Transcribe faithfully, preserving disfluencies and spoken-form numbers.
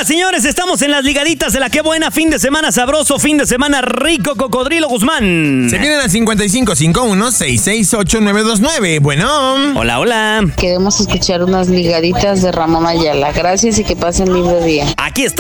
señores, estamos en las ligaditas de la Qué Buena. Fin de semana sabroso, fin de semana rico, Cocodrilo Guzmán. Se vienen al cincuenta y cinco cincuenta y uno, sesenta y seis ocho nueve dos nueve. Bueno. Hola, hola. Queremos escuchar unas ligaditas de Ramón Ayala. Gracias y que pasen lindo día. Aquí está.